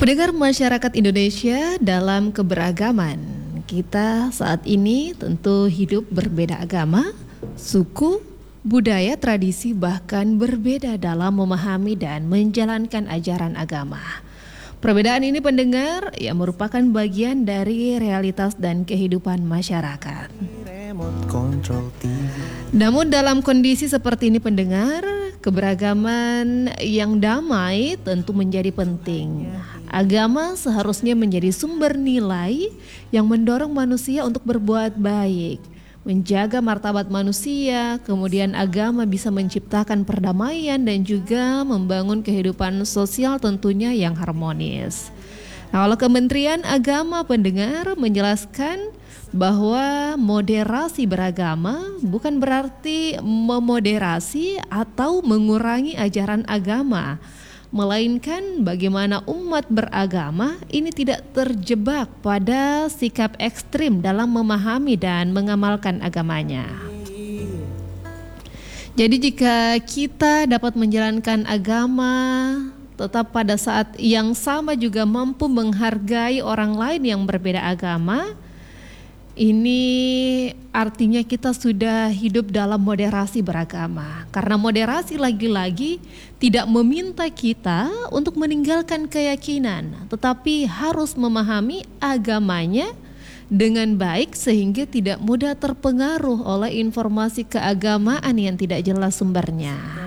Pendengar masyarakat Indonesia dalam keberagaman, kita saat ini tentu hidup berbeda agama, suku, budaya, tradisi, bahkan berbeda dalam memahami dan menjalankan ajaran agama. Perbedaan ini pendengar yang merupakan bagian dari realitas dan kehidupan masyarakat. Namun dalam kondisi seperti ini pendengar, keberagaman yang damai tentu menjadi penting. Agama seharusnya menjadi sumber nilai yang mendorong manusia untuk berbuat baik, menjaga martabat manusia, kemudian agama bisa menciptakan perdamaian dan juga membangun kehidupan sosial tentunya yang harmonis. Nah, kalau Kementerian Agama pendengar menjelaskan bahwa moderasi beragama bukan berarti memoderasi atau mengurangi ajaran agama, melainkan bagaimana umat beragama ini tidak terjebak pada sikap ekstrim dalam memahami dan mengamalkan agamanya. Jadi jika kita dapat menjalankan agama tetap pada saat yang sama juga mampu menghargai orang lain yang berbeda agama, ini artinya kita sudah hidup dalam moderasi beragama. Karena moderasi lagi-lagi tidak meminta kita untuk meninggalkan keyakinan, tetapi harus memahami agamanya dengan baik sehingga tidak mudah terpengaruh oleh informasi keagamaan yang tidak jelas sumbernya.